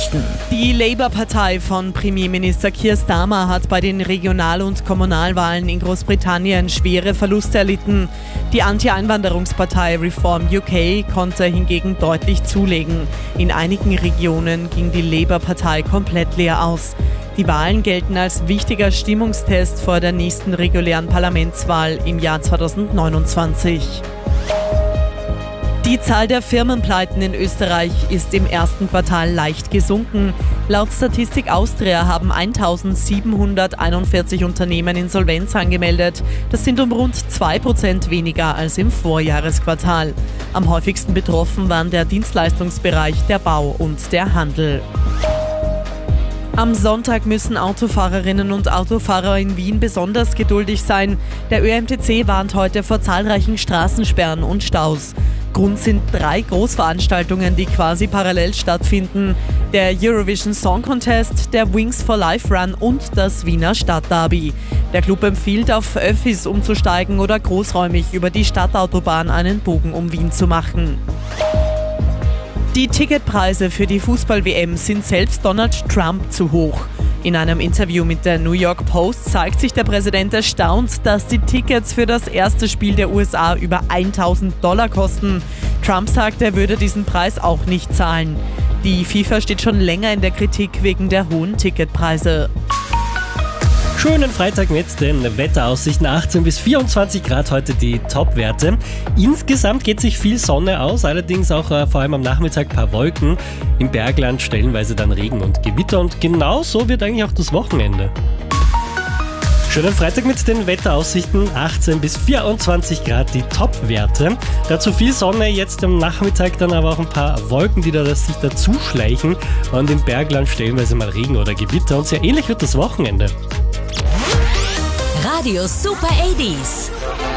Nachrichten. Die Labour-Partei von Premierminister Keir Starmer hat bei den Regional- und Kommunalwahlen in Großbritannien schwere Verluste erlitten. Die Anti-Einwanderungspartei Reform UK konnte hingegen deutlich zulegen. In einigen Regionen ging die Labour-Partei komplett leer aus. Die Wahlen gelten als wichtiger Stimmungstest vor der nächsten regulären Parlamentswahl im Jahr 2029. Die Zahl der Firmenpleiten in Österreich ist im ersten Quartal leicht gesunken. Laut Statistik Austria haben 1741 Unternehmen Insolvenz angemeldet. Das sind um rund 2% weniger als im Vorjahresquartal. Am häufigsten betroffen waren der Dienstleistungsbereich, der Bau und der Handel. Am Sonntag müssen Autofahrerinnen und Autofahrer in Wien besonders geduldig sein. Der ÖMTC warnt heute vor zahlreichen Straßensperren und Staus. Grund sind 3 Großveranstaltungen, die quasi parallel stattfinden. Der Eurovision Song Contest, der Wings for Life Run und das Wiener Stadtderby. Der Club empfiehlt, auf Öffis umzusteigen oder großräumig über die Stadtautobahn einen Bogen um Wien zu machen. Die Ticketpreise für die Fußball-WM sind selbst Donald Trump zu hoch. In einem Interview mit der New York Post zeigt sich der Präsident erstaunt, dass die Tickets für das erste Spiel der USA über $1.000 kosten. Trump sagt, er würde diesen Preis auch nicht zahlen. Die FIFA steht schon länger in der Kritik wegen der hohen Ticketpreise. Schönen Freitag mit den Wetteraussichten. 18 bis 24 Grad heute die Top-Werte. Insgesamt geht sich viel Sonne aus, allerdings auch vor allem am Nachmittag ein paar Wolken. Im Bergland stellenweise dann Regen und Gewitter und genau so wird eigentlich auch das Wochenende. Schönen Freitag mit den Wetteraussichten. 18 bis 24 Grad die Top-Werte. Dazu viel Sonne, jetzt am Nachmittag dann aber auch ein paar Wolken, die sich dazu schleichen. Und im Bergland stellenweise mal Regen oder Gewitter. Und sehr ähnlich wird das Wochenende. Radio Super 80s.